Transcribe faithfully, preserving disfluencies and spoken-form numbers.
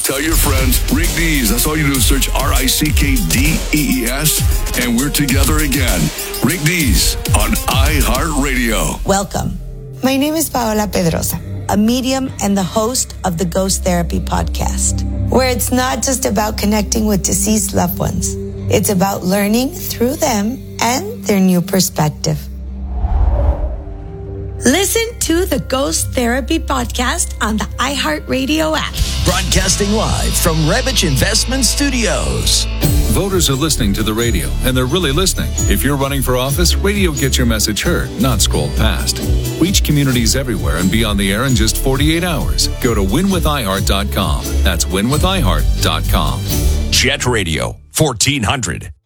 Tell your friends. Rick Dees. That's all you do is search R I C K D E E S, and we're together again. Rick Dees on iHeartRadio. Welcome. My name is Paola Pedrosa, a medium and the host of the Ghost Therapy Podcast, where it's not just about connecting with deceased loved ones. It's about learning through them and their new perspective. Listen to the Ghost Therapy Podcast on the iHeartRadio app. Broadcasting live from Rebich Investment Studios. Voters are listening to the radio, and they're really listening. If you're running for office, radio gets your message heard, not scrolled past. Reach communities everywhere and be on the air in just forty-eight hours. Go to win with i heart dot com. That's win with i heart dot com. Jet Radio, fourteen hundred.